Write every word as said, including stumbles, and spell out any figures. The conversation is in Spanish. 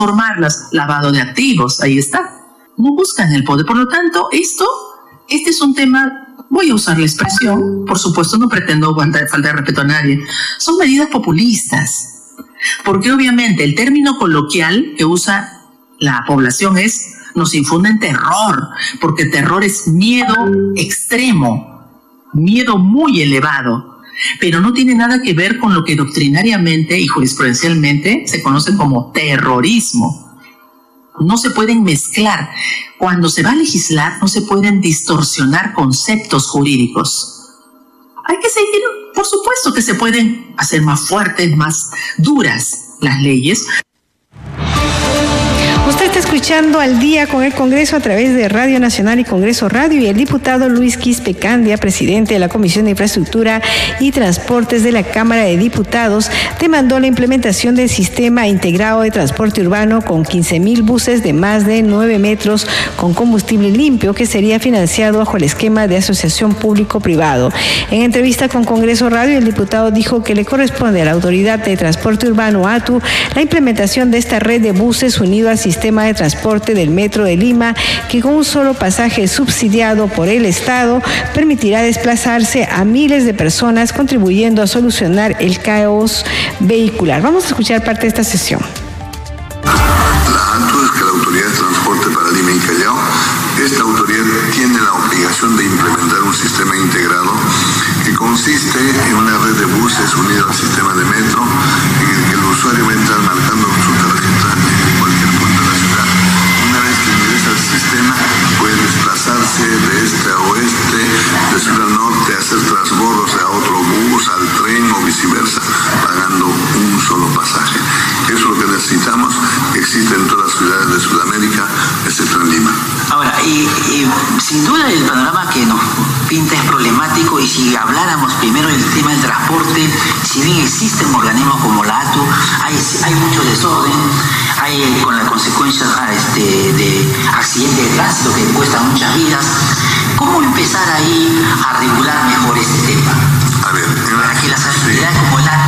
transformarlas, lavado de activos, ahí está. No buscan el poder. Por lo tanto, esto, este es un tema, voy a usar la expresión, por supuesto no pretendo faltar de respeto a nadie, son medidas populistas. Porque obviamente el término coloquial que usa la población es, nos infunden terror, porque terror es miedo extremo, miedo muy elevado, pero no tiene nada que ver con lo que doctrinariamente y jurisprudencialmente se conoce como terrorismo. No se pueden mezclar. Cuando se va a legislar, no se pueden distorsionar conceptos jurídicos. Hay que seguir, por supuesto que se pueden hacer más fuertes, más duras las leyes. Usted está escuchando Al Día con el Congreso a través de Radio Nacional y Congreso Radio, y el diputado Luis Quispe Candia, presidente de la Comisión de Infraestructura y Transportes de la Cámara de Diputados, demandó la implementación del sistema integrado de transporte urbano con quince mil buses de más de nueve metros con combustible limpio, que sería financiado bajo el esquema de asociación público-privado. En entrevista con Congreso Radio, el diputado dijo que le corresponde a la Autoridad de Transporte Urbano, A T U, la implementación de esta red de buses unido al sistema sistema de transporte del Metro de Lima, que con un solo pasaje subsidiado por el Estado permitirá desplazarse a miles de personas, contribuyendo a solucionar el caos vehicular. Vamos a escuchar parte de esta sesión. La A T U es que la Autoridad de Transporte para Lima y Callao, esta autoridad tiene la obligación de implementar un sistema integrado que consiste en una red de buses unida al sistema de metro, en el que el usuario va a entrar marcando su tarjeta en cualquier punto de la ciudad. Una vez que ingresa al sistema, puede desplazarse de este a oeste, de sur a norte, hacer transbordos a otro bus, al tren o viceversa, pagando un solo pasaje. Eso es lo que necesitamos. Existe en todas las ciudades de Sudamérica, excepto en Lima. Ahora, y, y sin duda el panorama que nos pinta es problemático, y si habláramos primero del tema del transporte, si bien existen organismos como la A T U, hay, hay mucho desorden, hay con la consecuencia este, de accidentes de tránsito que cuestan muchas vidas. ¿Cómo empezar ahí a regular mejor este tema? A ver, para que las actividades como la